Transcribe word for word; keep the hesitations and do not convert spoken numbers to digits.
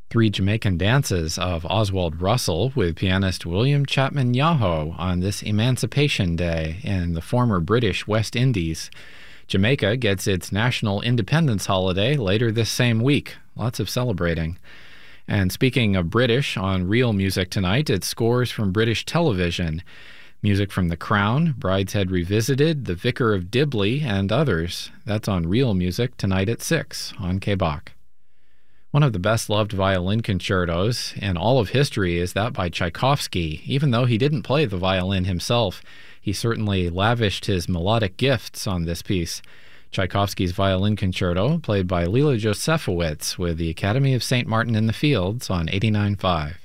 Three Jamaican dances of Oswald Russell with pianist William Chapman Yaho on this Emancipation Day in the former British West Indies. Jamaica gets its national independence holiday later this same week. Lots of celebrating. And speaking of British, on Real Music tonight, it's scores from British television. Music from The Crown, Brideshead Revisited, The Vicar of Dibley, and others. That's on Real Music tonight at six on K B A C. One of the best-loved violin concertos in all of history is that by Tchaikovsky. Even though he didn't play the violin himself, he certainly lavished his melodic gifts on this piece. Tchaikovsky's Violin Concerto, played by Lila Josefowitz with the Academy of Saint Martin in the Fields on eighty-nine point five.